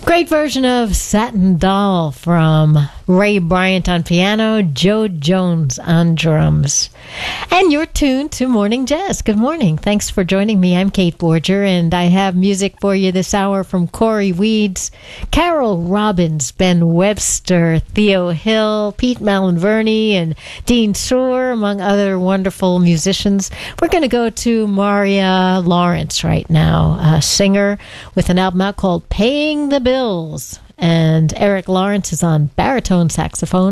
Great version of Satin Doll from Ray Bryant on piano, Joe Jones on drums. And you're tuned to Morning Jazz. Good morning. Thanks for joining me. I'm Kate Borger, and I have music for you this hour from Corey Weeds, Carol Robbins, Ben Webster, Theo Hill, Pete Malinverni, and Dean Soar, among other wonderful musicians. We're going to go to Maria Lawrence right now, a singer with an album out called Paying the Bills. And Eric Lawrence is on baritone saxophone.